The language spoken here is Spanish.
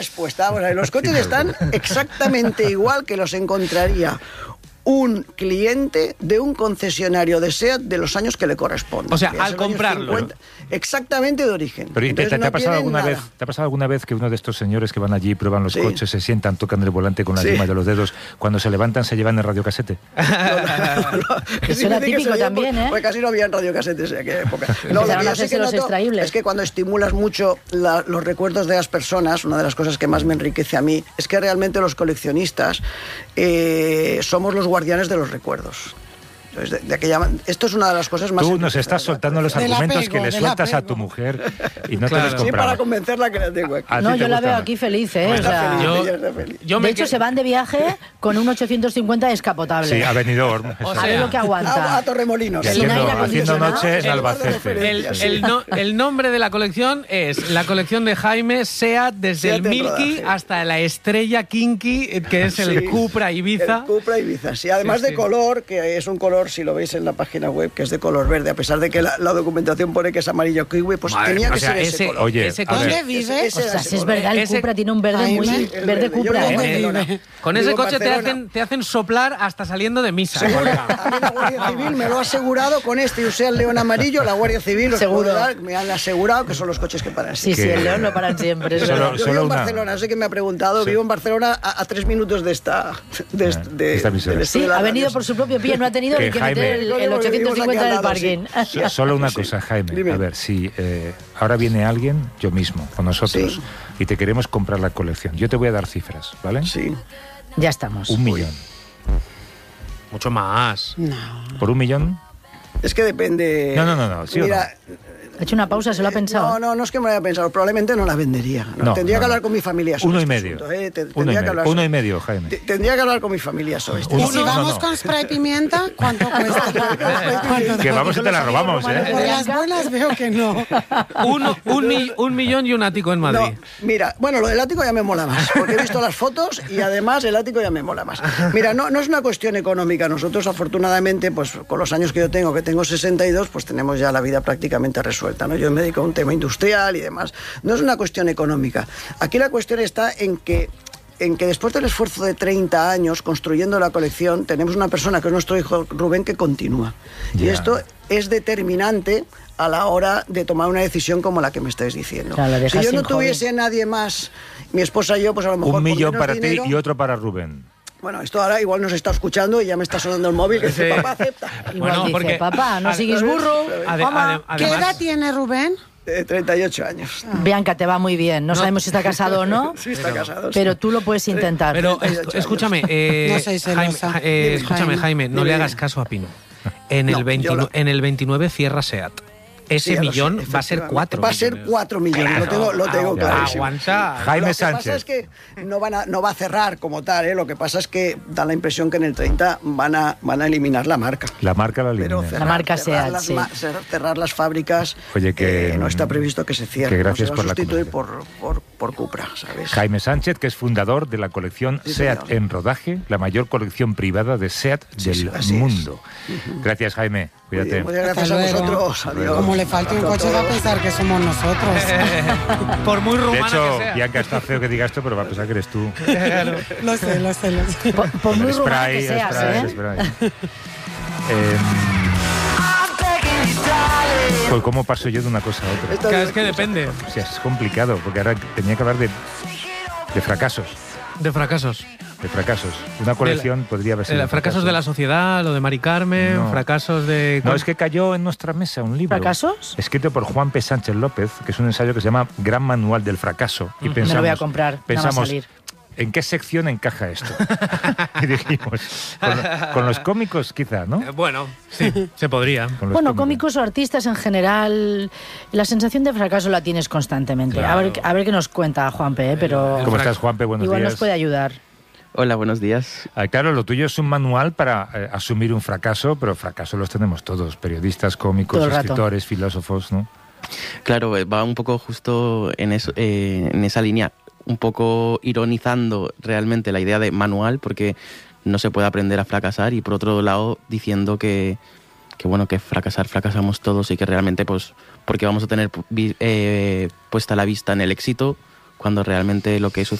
respuesta. Bueno, los coches están exactamente igual que los encontraría un cliente de un concesionario de SEAT de los años que le corresponden. O sea, al comprarlo. Exactamente de origen. Pero Entonces, ¿te ha pasado alguna vez que uno de estos señores que van allí, prueban los coches, se sientan, tocan el volante con la yema de los dedos, cuando se levantan se llevan el radiocasete? Eso era típico también, ¿eh? Porque casi no había radiocasetes en aquella época. No, lo que yo sí que noto es que cuando estimulas mucho los recuerdos de las personas, una de las cosas que más me enriquece a mí es que realmente los coleccionistas somos los guardianes de los recuerdos. Entonces, esto es una de las cosas más... Tú nos estás soltando los argumentos que le sueltas a tu mujer y no te los compramos. Sí, para convencerla que la tengo aquí. No, yo la veo aquí feliz, ¿eh? De hecho, se van de viaje con un 850 descapotable. Sí, a Benidorm. A ver lo que aguanta. A Torremolinos. Haciendo noches en Albacete. El nombre de la colección es la colección de Jaime SEAT, desde el Milky hasta la estrella Kinky, que es el Cupra Ibiza. El Cupra Ibiza, sí. Además de color, que es un color, si lo veis en la página web, que es de color verde, a pesar de que la documentación pone que es amarillo kiwi, pues tenía que ser ese color. Oye, ¿dónde vive? O sea, si es verdad, el Cupra tiene un verde muy... Verde Cupra, Con ese coche te hacen soplar hasta saliendo de misa. A mí la Guardia Civil me lo ha asegurado con este, y sea el león amarillo, la Guardia Civil me han asegurado que son los coches que paran siempre. Sí, el león lo paran siempre. Yo vivo en Barcelona, sé que me ha preguntado, vivo en Barcelona a 3 minutos de esta Sí, ha venido por su propio pie, no ha tenido que meter el 850 del parking. Solo una cosa, Jaime. Dime. A ver, si ahora viene alguien, yo mismo, con nosotros, y te queremos comprar la colección, yo te voy a dar cifras, ¿vale? Sí. Ya estamos. 1 millón. Mucho más. No. ¿Por 1 millón? Es que depende... No. ¿Sí Mira, o no? Ha hecho una pausa, se lo ha pensado. No es que me lo haya pensado, probablemente no la vendería. Tendría que hablar con mi familia sobre 1,5, 1,5, Jaime. Tendría que hablar con mi familia sobre esto. ¿Y si vamos con spray pimienta, cuánto cuesta? Que vamos y te la robamos, ¿eh? Por las buenas veo que no. 1 millón y un ático en Madrid. No, mira, bueno, lo del ático ya me mola más, porque he visto las fotos y además el ático ya me mola más. Mira, no es una cuestión económica. Nosotros, afortunadamente, pues con los años que tengo 62, pues tenemos ya la vida prácticamente resuelta, ¿no? Yo me dedico a un tema industrial y demás. No es una cuestión económica. Aquí la cuestión está en que después del esfuerzo de 30 años construyendo la colección, tenemos una persona que es nuestro hijo Rubén que continúa. Y esto es determinante a la hora de tomar una decisión como la que me estáis diciendo. Claro, si yo no tuviese nadie más, mi esposa y yo, pues a lo mejor... 1 millón para ti y otro para Rubén. Bueno, esto ahora igual nos está escuchando y ya me está sonando el móvil, que dice, papá, acepta. Igual dice, papá, no sigues burro. ¿Qué edad tiene Rubén? 38 años. Bianca, te va muy bien. No sabemos si está casado o no. Sí, está casado. Pero tú lo puedes intentar. Pero escúchame, No soy celosa. Jaime, no le hagas caso a Pino. En el 29 cierra SEAT. Ese millón va a ser 4 millones. Va a ser 4 millones, lo tengo clarísimo. Aguanta. Jaime Sánchez. Lo que pasa es que no va a cerrar como tal, ¿eh? Lo que pasa es que da la impresión que en el 30 van a eliminar la marca. La marca la eliminan. La marca SEAT, sí. Cerrar las fábricas. Oye, que no está previsto que se cierre. Que gracias no se va por a sustituir la por Cupra, ¿sabes? Jaime Sánchez, que es fundador de la colección SEAT en rodaje, la mayor colección privada de SEAT del mundo. Gracias, Jaime. Cuídate. Muchas gracias a vosotros. Adiós. Como le falte un coche va a pensar que somos nosotros. Por muy rumana de hecho, que sea. Bianca, está feo que diga esto, pero va a pensar que eres tú. Lo sé. Por muy rumana que seas, Pues cómo paso yo de una cosa a otra. Claro, es que depende. O sea, es complicado, porque ahora tenía que hablar de fracasos. De fracasos. De fracasos. Una colección podría haber sido. Fracasos de la sociedad, lo de Mari Carmen, fracasos de... No, es que cayó en nuestra mesa un libro. ¿Fracasos? Escrito por Juan P. Sánchez López, que es un ensayo que se llama Gran Manual del Fracaso. Y pensamos, me lo voy a comprar, no va a salir. ¿En qué sección encaja esto? Y dijimos, con los cómicos quizá, ¿no? Bueno, sí, se podría. Bueno, cómicos o artistas en general, la sensación de fracaso la tienes constantemente. Claro. A ver qué nos cuenta Juanpe, pero... ¿Cómo estás, Juanpe? Buenos días. Igual nos puede ayudar. Hola, buenos días. Claro, lo tuyo es un manual para asumir un fracaso, pero fracasos los tenemos todos, periodistas, cómicos, escritores, filósofos, ¿no? Claro, va un poco justo en esa línea, un poco ironizando realmente la idea de manual, porque no se puede aprender a fracasar, y por otro lado diciendo que fracasamos todos y que realmente, pues, porque vamos a tener puesta la vista en el éxito cuando realmente lo que